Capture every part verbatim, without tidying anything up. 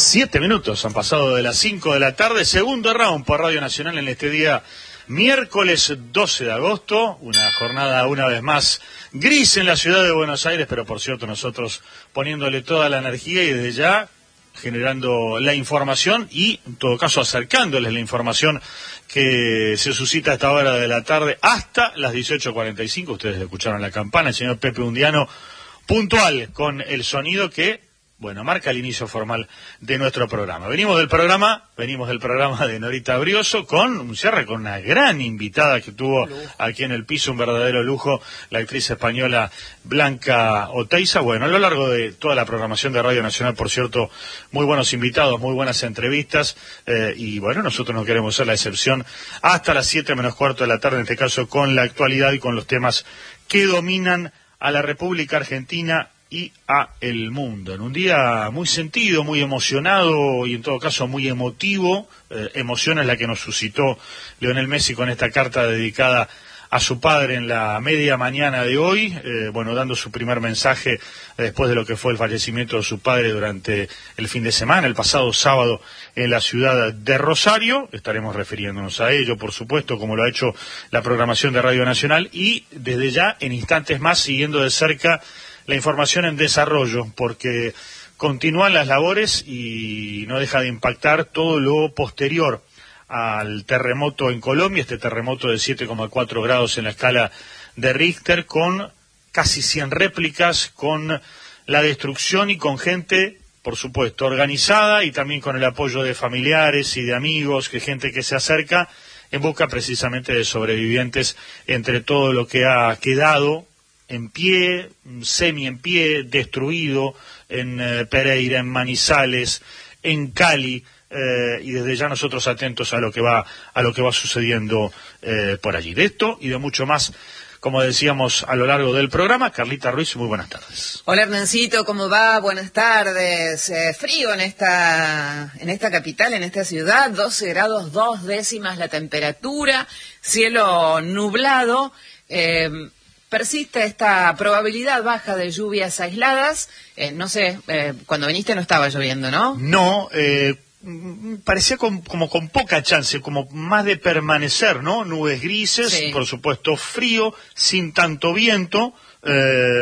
Siete minutos han pasado de las cinco de la tarde, segundo round por Radio Nacional en este día miércoles doce de agosto, una jornada una vez más gris en la ciudad de Buenos Aires, pero por cierto nosotros poniéndole toda la energía y desde ya generando la información y en todo caso acercándoles la información que se suscita a esta hora de la tarde hasta las dieciocho cuarenta y cinco. Ustedes escucharon la campana, el señor Pepe Undiano puntual con el sonido que, bueno, marca el inicio formal de nuestro programa. Venimos del programa, venimos del programa de Norita Brioso con un cierre con una gran invitada que tuvo aquí en el piso, un verdadero lujo, la actriz española Blanca Oteiza. Bueno, a lo largo de toda la programación de Radio Nacional, por cierto, muy buenos invitados, muy buenas entrevistas, eh, y bueno, nosotros no queremos ser la excepción hasta las siete menos cuarto de la tarde, en este caso con la actualidad y con los temas que dominan a la República Argentina y a el mundo. En un día muy sentido, muy emocionado y en todo caso muy emotivo, eh, emoción es la que nos suscitó Lionel Messi con esta carta dedicada a su padre en la media mañana de hoy, eh, bueno, dando su primer mensaje eh, después de lo que fue el fallecimiento de su padre durante el fin de semana, el pasado sábado en la ciudad de Rosario. Estaremos refiriéndonos a ello, por supuesto, como lo ha hecho la programación de Radio Nacional y desde ya, en instantes más, siguiendo de cerca la información en desarrollo, porque continúan las labores y no deja de impactar todo lo posterior al terremoto en Colombia, este terremoto de siete coma cuatro grados en la escala de Richter, con casi cien réplicas, con la destrucción y con gente, por supuesto, organizada y también con el apoyo de familiares y de amigos, que gente que se acerca en busca precisamente de sobrevivientes entre todo lo que ha quedado en pie, semi en pie, destruido en eh, Pereira, en Manizales, en Cali, eh, y desde ya nosotros atentos a lo que va a lo que va sucediendo eh, por allí. De esto y de mucho más, como decíamos a lo largo del programa. Carlita Ruiz, muy buenas tardes. Hola Hernancito, ¿cómo va? Buenas tardes. Eh, frío en esta en esta capital, en esta ciudad, doce grados dos décimas la temperatura, cielo nublado. Eh, Persiste esta probabilidad baja de lluvias aisladas. Eh, no sé, eh, cuando viniste no estaba lloviendo, ¿no? No, eh, parecía con, como con poca chance, como más de permanecer, ¿no? Nubes grises, sí. Por supuesto frío, sin tanto viento. Eh,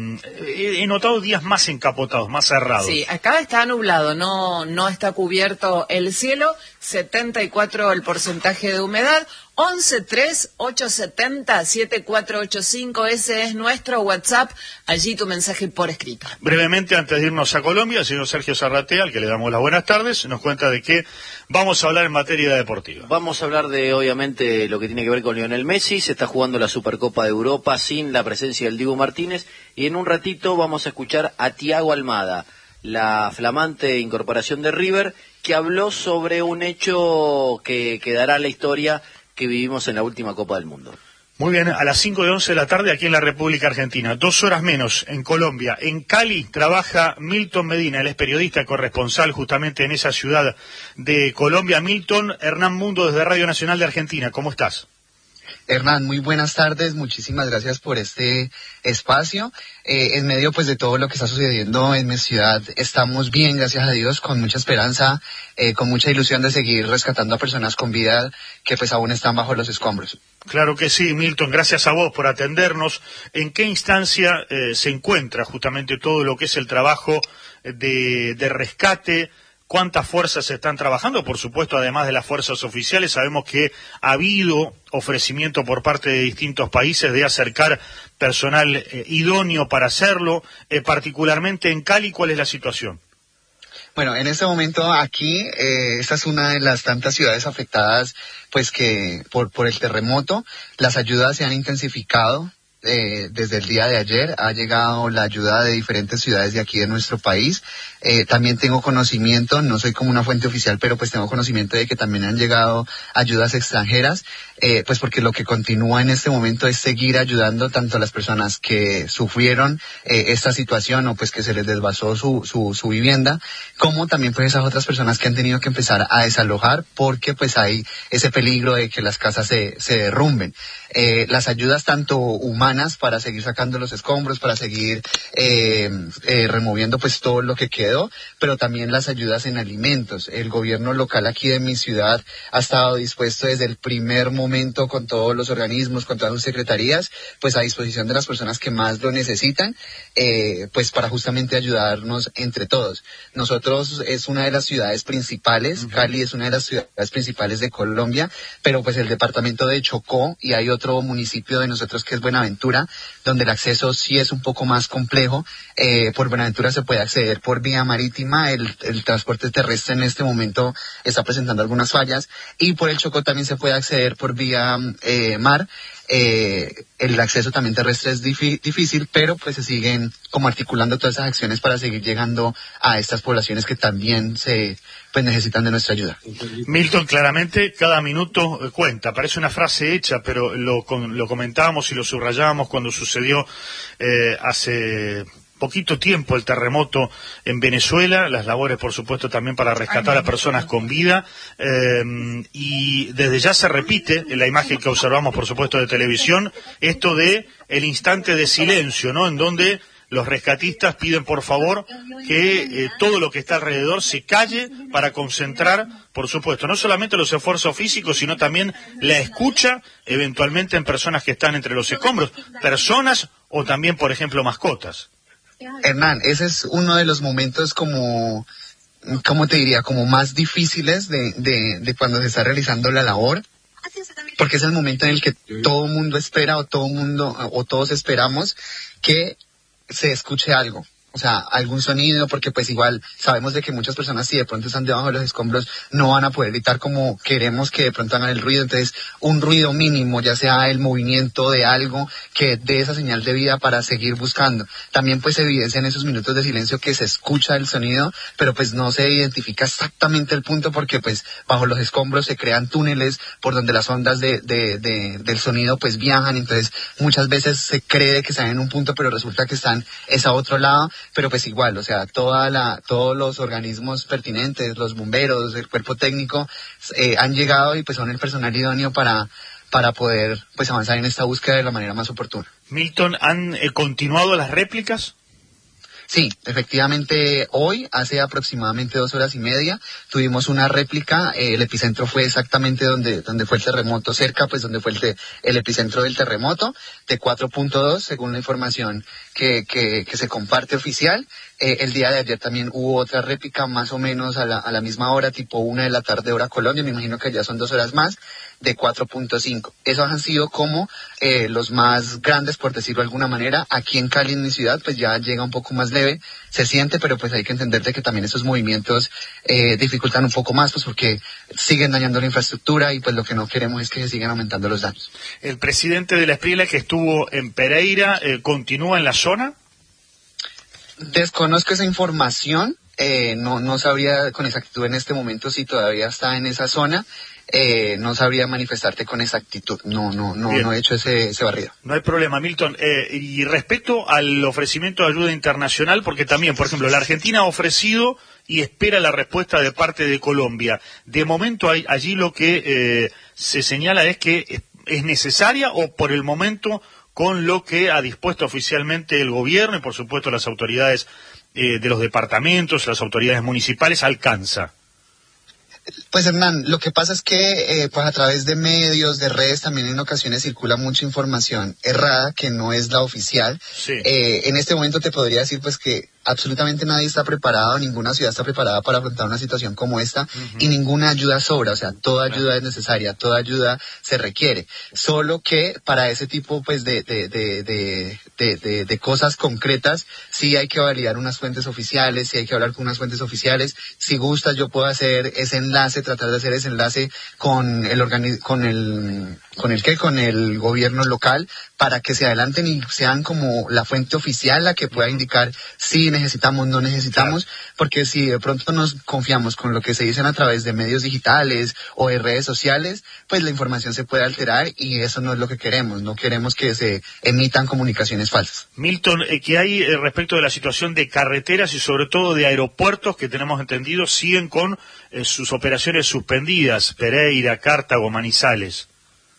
he notado días más encapotados, más cerrados. Sí, acá está nublado, no, no está cubierto el cielo, setenta y cuatro el porcentaje de humedad. once tres ocho siete cero siete cuatro ocho cinco, ese es nuestro WhatsApp, allí tu mensaje por escrito. Brevemente, antes de irnos a Colombia, el señor Sergio Zarratea, al que le damos las buenas tardes, nos cuenta de qué vamos a hablar en materia deportiva. Vamos a hablar de, obviamente, lo que tiene que ver con Lionel Messi. Se está jugando la Supercopa de Europa sin la presencia del Dibu Martínez, y en un ratito vamos a escuchar a Thiago Almada, la flamante incorporación de River, que habló sobre un hecho que quedará en la historia que vivimos en la última Copa del Mundo. Muy bien, a las cinco y once de la tarde aquí en la República Argentina, dos horas menos en Colombia. En Cali trabaja Milton Medina, él es periodista corresponsal justamente en esa ciudad de Colombia. Milton, Hernán Mundo desde Radio Nacional de Argentina, ¿cómo estás? Hernán, muy buenas tardes, muchísimas gracias por este espacio. Eh, en medio pues de todo lo que está sucediendo en mi ciudad, estamos bien, gracias a Dios, con mucha esperanza, eh, con mucha ilusión de seguir rescatando a personas con vida que pues aún están bajo los escombros. Claro que sí, Milton, gracias a vos por atendernos. ¿En qué instancia eh, se encuentra justamente todo lo que es el trabajo de, de rescate? ¿Cuántas fuerzas se están trabajando? Por supuesto, además de las fuerzas oficiales, sabemos que ha habido ofrecimiento por parte de distintos países de acercar personal eh, idóneo para hacerlo, eh, particularmente en Cali. ¿Cuál es la situación? Bueno, en este momento aquí, eh, esta es una de las tantas ciudades afectadas, pues que por, por el terremoto, las ayudas se han intensificado. Eh, desde el día de ayer ha llegado la ayuda de diferentes ciudades de aquí de nuestro país. Eh, también tengo conocimiento, no soy como una fuente oficial, pero pues tengo conocimiento de que también han llegado ayudas extranjeras, eh, pues porque lo que continúa en este momento es seguir ayudando tanto a las personas que sufrieron eh, esta situación o pues que se les desvasó su, su, su vivienda, como también pues esas otras personas que han tenido que empezar a desalojar porque pues hay ese peligro de que las casas se, se derrumben. Eh, las ayudas tanto humanas semanas para seguir sacando los escombros, para seguir eh, eh, removiendo pues todo lo que quedó, pero también las ayudas en alimentos. El gobierno local aquí de mi ciudad ha estado dispuesto desde el primer momento con todos los organismos, con todas sus secretarías, pues a disposición de las personas que más lo necesitan, eh, pues para justamente ayudarnos entre todos. Nosotros es una de las ciudades principales, uh-huh. Cali es una de las ciudades principales de Colombia, pero pues el departamento de Chocó y hay otro municipio de nosotros que es Buenaventura, donde el acceso sí es un poco más complejo. Eh, por Buenaventura se puede acceder por vía marítima, el, el transporte terrestre en este momento está presentando algunas fallas, y por el Chocó también se puede acceder por vía eh, mar. Eh, el acceso también terrestre es difi- difícil, pero pues se siguen como articulando todas esas acciones para seguir llegando a estas poblaciones que también se pues necesitan de nuestra ayuda. Milton, claramente cada minuto cuenta, parece una frase hecha, pero lo, con, lo comentábamos y lo subrayábamos cuando sucedió eh, hace poquito tiempo el terremoto en Venezuela, las labores por supuesto también para rescatar a personas con vida, eh, y desde ya se repite en la imagen que observamos por supuesto de televisión, esto de el instante de silencio, ¿no? En donde los rescatistas piden por favor que eh, todo lo que está alrededor se calle para concentrar, por supuesto, no solamente los esfuerzos físicos, sino también la escucha, eventualmente en personas que están entre los escombros, personas o también, por ejemplo, mascotas. Hernán, ese es uno de los momentos como, ¿cómo te diría? Como más difíciles de, de, de cuando se está realizando la labor, porque es el momento en el que todo el mundo espera o todo mundo o todos esperamos que se escuche algo. O sea, algún sonido, porque pues igual sabemos de que muchas personas si de pronto están debajo de los escombros no van a poder gritar como queremos que de pronto hagan el ruido, entonces un ruido mínimo, ya sea el movimiento de algo que dé esa señal de vida para seguir buscando. También pues se evidencia en esos minutos de silencio que se escucha el sonido, pero pues no se identifica exactamente el punto porque pues bajo los escombros se crean túneles por donde las ondas de, de, de, del sonido pues viajan, entonces muchas veces se cree que están en un punto pero resulta que están es a otro lado. Pero pues igual, o sea, toda la, todos los organismos pertinentes, los bomberos, el cuerpo técnico, eh, han llegado y pues son el personal idóneo para, para poder pues avanzar en esta búsqueda de la manera más oportuna. Milton, ¿han eh, continuado las réplicas? Sí, efectivamente hoy, hace aproximadamente dos horas y media, tuvimos una réplica, eh, el epicentro fue exactamente donde, donde fue el terremoto, cerca pues donde fue el, te, el epicentro del terremoto, de cuatro punto dos, según la información que, que, que se comparte oficial. Eh, el día de ayer también hubo otra réplica más o menos a la, a la misma hora, tipo una de la tarde hora Colombia, me imagino que ya son dos horas más, de cuatro punto cinco. Esos han sido como eh, los más grandes, por decirlo de alguna manera. Aquí en Cali, en mi ciudad, pues ya llega un poco más leve, se siente, pero pues hay que entender de que también esos movimientos eh, dificultan un poco más, pues porque siguen dañando la infraestructura y pues lo que no queremos es que se sigan aumentando los daños. El presidente de la Espriella que estuvo en Pereira, eh, ¿continúa en la zona? Desconozco esa información, eh, no, no sabría con exactitud en este momento si todavía está en esa zona. Eh, no sabría manifestarte con exactitud, no no no Bien. no he hecho ese, ese barrido. No hay problema, Milton. Eh, y respecto al ofrecimiento de ayuda internacional, porque también, por ejemplo, la Argentina ha ofrecido y espera la respuesta de parte de Colombia. De momento hay, allí lo que eh, se señala es que es, es necesaria o por el momento con lo que ha dispuesto oficialmente el gobierno y por supuesto las autoridades eh, de los departamentos, las autoridades municipales, alcanza. Pues Hernán, lo que pasa es que eh, pues a través de medios, de redes, también en ocasiones circula mucha información errada que no es la oficial. Sí. Eh, en este momento te podría decir pues que absolutamente nadie está preparado, ninguna ciudad está preparada para afrontar una situación como esta, uh-huh. y ninguna ayuda sobra, o sea, toda ayuda es necesaria, toda ayuda se requiere, solo que para ese tipo pues de, de, de, de, de, de, de cosas concretas sí hay que validar unas fuentes oficiales, sí hay que hablar con unas fuentes oficiales. Si gustas yo puedo hacer ese enlace, tratar de hacer ese enlace con el organi- con el con el qué, con el gobierno local para que se adelanten y sean como la fuente oficial la que pueda indicar si necesitamos, no necesitamos, claro. Porque si de pronto nos confiamos con lo que se dicen a través de medios digitales o de redes sociales, pues la información se puede alterar y eso no es lo que queremos, no queremos que se emitan comunicaciones falsas. Milton, eh, ¿qué hay eh, respecto de la situación de carreteras y sobre todo de aeropuertos que tenemos entendido siguen con eh, sus operaciones suspendidas, Pereira, Cartago, Manizales?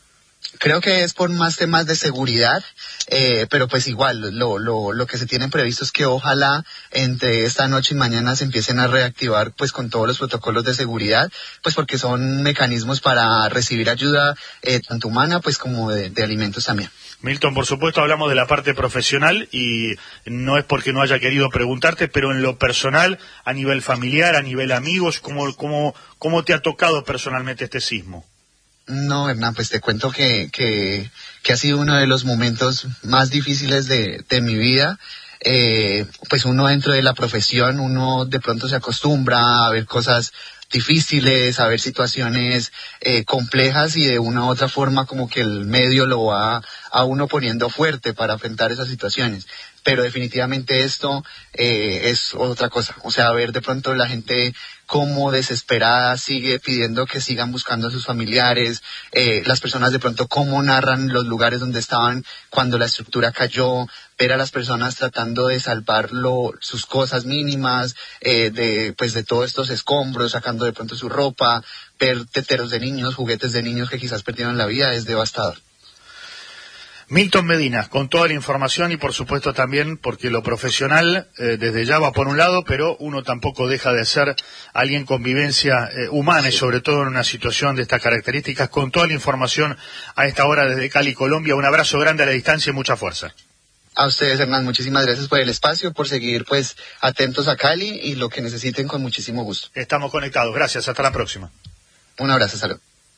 Creo que es por más temas de seguridad, eh, pero pues igual, lo, lo, lo que se tiene previsto es que ojalá entre esta noche y mañana se empiecen a reactivar pues con todos los protocolos de seguridad, pues porque son mecanismos para recibir ayuda eh, tanto humana pues como de, de alimentos también. Milton, por supuesto hablamos de la parte profesional y no es porque no haya querido preguntarte, pero en lo personal, a nivel familiar, a nivel amigos, ¿cómo, cómo, cómo te ha tocado personalmente este sismo? No, Hernán, pues te cuento que, que, que ha sido uno de los momentos más difíciles de, de mi vida. Eh, pues uno dentro de la profesión, uno de pronto se acostumbra a ver cosas difíciles, a ver situaciones eh, complejas y de una u otra forma como que el medio lo va a uno poniendo fuerte para enfrentar esas situaciones. Pero definitivamente esto eh, es otra cosa. O sea, ver de pronto la gente como desesperada sigue pidiendo que sigan buscando a sus familiares, eh, las personas de pronto cómo narran los lugares donde estaban cuando la estructura cayó, ver a las personas tratando de salvar lo, sus cosas mínimas, eh, de pues de todos estos escombros, sacando de pronto su ropa, ver teteros de niños, juguetes de niños que quizás perdieron la vida, es devastador. Milton Medina, con toda la información y por supuesto también porque lo profesional eh, desde ya va por un lado, pero uno tampoco deja de ser alguien con vivencia eh, humana y sobre todo en una situación de estas características. Con toda la información a esta hora desde Cali, Colombia, un abrazo grande a la distancia y mucha fuerza. A ustedes, Hernán, muchísimas gracias por el espacio, por seguir pues atentos a Cali y lo que necesiten con muchísimo gusto. Estamos conectados, gracias, hasta la próxima. Un abrazo, salud.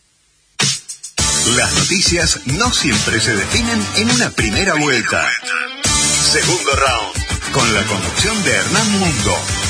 Las noticias no siempre se definen en una primera vuelta. Segundo round, con la conducción de Hernán Mundo.